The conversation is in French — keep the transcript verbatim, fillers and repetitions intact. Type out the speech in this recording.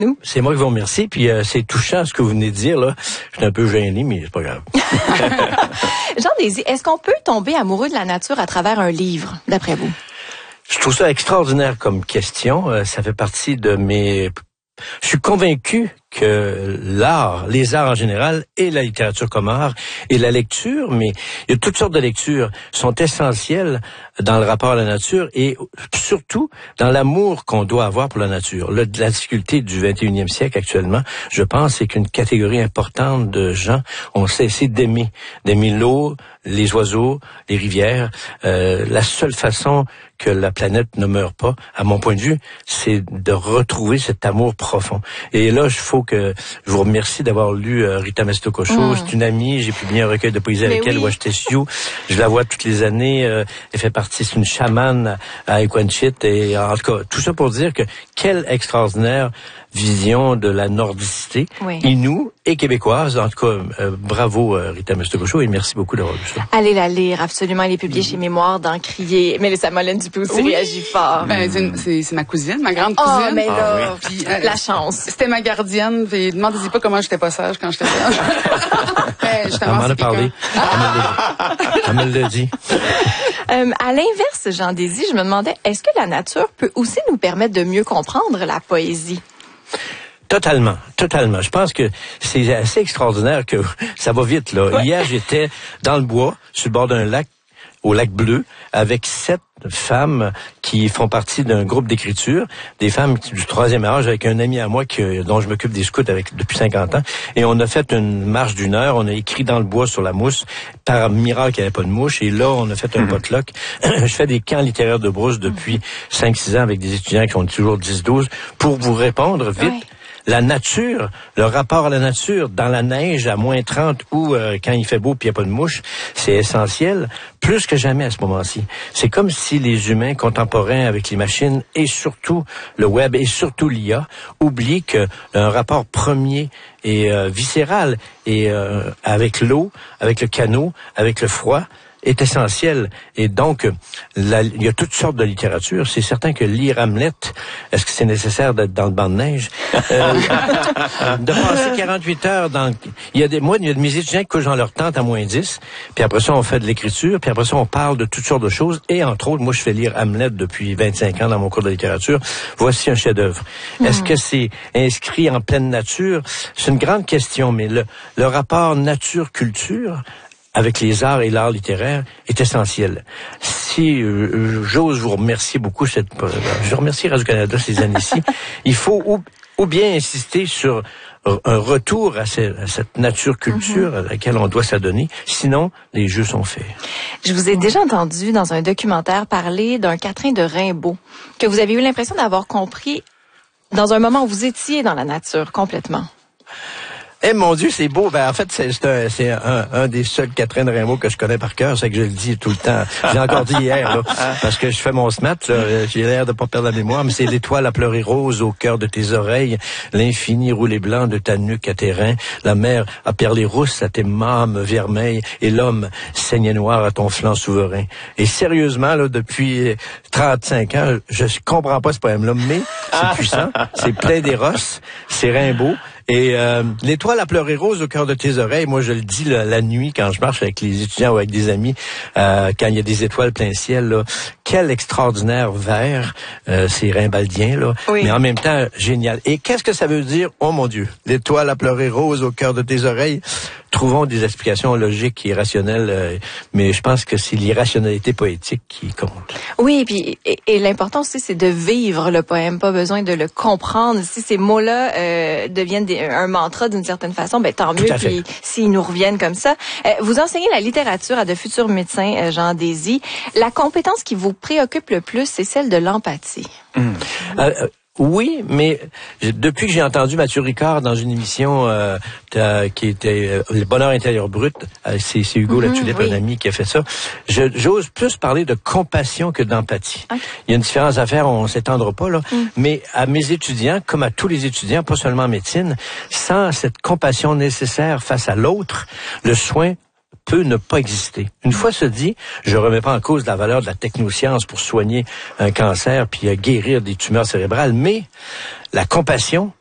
Nous? C'est moi qui vous remercie, puis euh, c'est touchant ce que vous venez de dire, là. Je suis un peu gêné, mais c'est pas grave. Jean Désy, est-ce qu'on peut tomber amoureux de la nature à travers un livre, d'après vous? Je trouve ça extraordinaire comme question. Euh, ça fait partie de mes... Je suis convaincu que l'art, les arts en général, et la littérature comme art, et la lecture, mais il y a toutes sortes de lectures, sont essentielles dans le rapport à la nature et surtout dans l'amour qu'on doit avoir pour la nature. Le, la difficulté du vingt et unième siècle actuellement, je pense, c'est qu'une catégorie importante de gens ont cessé d'aimer, d'aimer l'eau, les oiseaux, les rivières. Euh, la seule façon que la planète ne meure pas, à mon point de vue, c'est de retrouver cet amour profond. Et là, il faut que je vous remercie d'avoir lu euh, Rita Meztococho. Mm. C'est une amie. J'ai publié un recueil de poésie avec oui. elle, Ouachitesiou. Je la vois toutes les années. Euh, elle fait partie, c'est une chamane à Equanchit. Et en tout cas, tout ça pour dire que quelle extraordinaire vision de la nordicité, oui. Inou et québécoise. En tout cas, euh, bravo euh, Rita Meztococho et merci beaucoup d'avoir lu ça. Allez la lire, absolument. Elle est publiée mmh. chez Mémoire d'Encrier. Mélissa Molène-Dupuis aussi oui. réagit fort. Ben, c'est, c'est, c'est ma cousine, ma grande cousine. Oh, mais là, ah, oui. Puis, euh, la chance. C'était ma gardienne. Puis, demandez-y pas comment j'étais pas sage quand j'étais jeune. Ben, elle m'en a parlé. Elle me l'a dit. Euh, à l'inverse, Jean Désy, je me demandais, est-ce que la nature peut aussi nous permettre de mieux comprendre la poésie? Totalement, totalement. Je pense que c'est assez extraordinaire que ça va vite, là. Ouais. Hier, j'étais dans le bois, sur le bord d'un lac, au lac Bleu, avec sept femmes qui font partie d'un groupe d'écriture, des femmes du troisième âge, avec un ami à moi qui, dont je m'occupe des scouts avec depuis cinquante ans. Et on a fait une marche d'une heure, on a écrit dans le bois sur la mousse, par miracle qu'il n'y avait pas de mouche, et là, on a fait un potluck. Je fais des camps littéraires de brousse depuis cinq six ans avec des étudiants qui ont toujours dix douze, pour vous répondre vite. Ouais. La nature, le rapport à la nature, dans la neige à moins trente ou euh, quand il fait beau puis il n'y a pas de mouche, c'est essentiel, plus que jamais à ce moment-ci. C'est comme si les humains contemporains avec les machines et surtout le web et surtout l'I A oublient qu'un rapport premier et euh, viscéral et euh, avec l'eau, avec le canot, avec le froid, est essentiel. Et donc, la, il y a toutes sortes de littérature. C'est certain que lire Hamlet, est-ce que c'est nécessaire d'être dans le banc de neige? Euh, de passer quarante-huit heures dans... Il y a des mois, il y a de mes étudiants qui couchent dans leur tente à moins dix, puis après ça, on fait de l'écriture, puis après ça, on parle de toutes sortes de choses. Et entre autres, moi, je fais lire Hamlet depuis vingt-cinq ans dans mon cours de littérature. Voici un chef-d'œuvre. Mmh. Est-ce que c'est inscrit en pleine nature? C'est une grande question, mais le, le rapport nature-culture avec les arts et l'art littéraire est essentiel. Si euh, j'ose vous remercier beaucoup, cette, euh, je remercie Radio-Canada ces années-ci, il faut ou, ou bien insister sur un retour à, ce, à cette nature-culture mm-hmm. à laquelle on doit s'adonner, sinon les jeux sont faits. Je vous ai déjà entendu dans un documentaire parler d'un quatrain de Rimbaud, que vous avez eu l'impression d'avoir compris dans un moment où vous étiez dans la nature complètement. Eh mon Dieu, c'est beau. Ben en fait, c'est, c'est, un, c'est un, un des seuls quatrains de Rimbaud que je connais par cœur, c'est que je le dis tout le temps. J'ai encore dit hier, là, parce que je fais mon smat, là, j'ai l'air de pas perdre la mémoire, mais c'est l'étoile à pleurer rose au cœur de tes oreilles, l'infini roulé blanc de ta nuque à tes reins, la mer a perlé rousse à tes mâmes vermeilles, et l'homme saignait noir à ton flanc souverain. Et sérieusement, là, depuis trente-cinq ans, je comprends pas ce poème-là, mais c'est puissant, c'est plein d'éros, c'est Rimbaud. Et euh, l'étoile à pleurer rose au cœur de tes oreilles, moi je le dis la, la nuit quand je marche avec les étudiants ou avec des amis, euh, quand il y a des étoiles plein ciel, là, quel extraordinaire vers, euh, c'est rimbaldien, là, oui. Mais en même temps génial. Et qu'est-ce que ça veut dire? Oh mon Dieu, l'étoile à pleurer rose au cœur de tes oreilles. Trouvons des explications logiques et rationnelles, euh, mais je pense que c'est l'irrationalité poétique qui compte. Oui, et puis et, et l'important aussi, c'est de vivre le poème, pas besoin de le comprendre. Si ces mots-là euh, deviennent des, un mantra d'une certaine façon, ben tant mieux. Puis s'ils nous reviennent comme ça, euh, vous enseignez la littérature à de futurs médecins, euh, Jean Désy. La compétence qui vous préoccupe le plus, c'est celle de l'empathie. Mmh. Euh, euh, Oui, mais depuis que j'ai entendu Mathieu Ricard dans une émission euh, qui était euh, Le Bonheur intérieur brut, euh, c'est, c'est Hugo mm-hmm, Latulippe, oui. Un ami qui a fait ça, je, j'ose plus parler de compassion que d'empathie. Okay. Il y a une différence à faire, on s'étendra pas là, mm. mais à mes étudiants, comme à tous les étudiants, pas seulement en médecine, sans cette compassion nécessaire face à l'autre, le soin peut ne pas exister. Une fois se dit, je remets pas en cause la valeur de la technoscience pour soigner un cancer puis guérir des tumeurs cérébrales, mais la compassion,